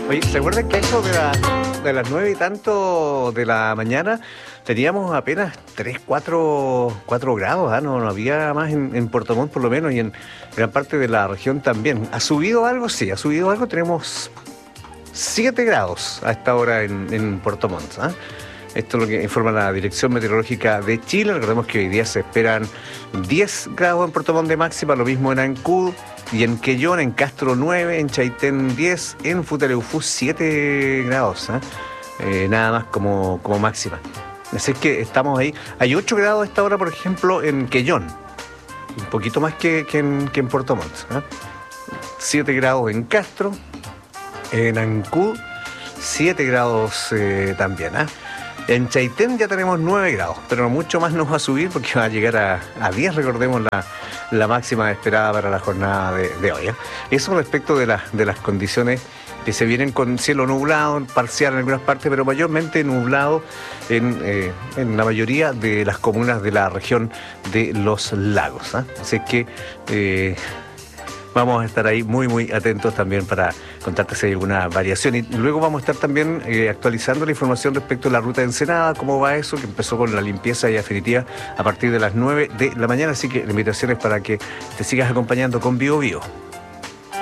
Oye, ¿se acuerdan que a eso de las 9 y tanto de la mañana teníamos apenas 3, 4 grados? No, no había más en Puerto Montt por lo menos y en gran parte de la región también. ¿Ha subido algo? Sí, ha subido algo. Tenemos 7 grados a esta hora en Puerto Montt. Esto es lo que informa la Dirección Meteorológica de Chile. Recordemos que hoy día se esperan 10 grados en Puerto Montt de máxima, lo mismo en Ancud y en Quellón, en Castro 9, en Chaitén 10, en Futaleufú 7 grados. Nada más como máxima. Así es que estamos ahí. Hay 8 grados a esta hora, por ejemplo, en Quellón. Un poquito más que en Puerto Montt. 7 grados en Castro, en Ancud, 7 grados también. En Chaitén ya tenemos 9 grados, pero mucho más nos va a subir porque va a llegar a 10, recordemos la máxima esperada para la jornada de hoy. Eso respecto de las condiciones que se vienen con cielo nublado, parcial en algunas partes, pero mayormente nublado en la mayoría de las comunas de la región de los lagos. Así que vamos a estar ahí muy, muy atentos también para contarte si hay alguna variación. Y luego vamos a estar también actualizando la información respecto a la ruta de Ensenada, cómo va eso, que empezó con la limpieza ya definitiva a partir de las 9 de la mañana. Así que la invitación es para que te sigas acompañando con Bio Bio.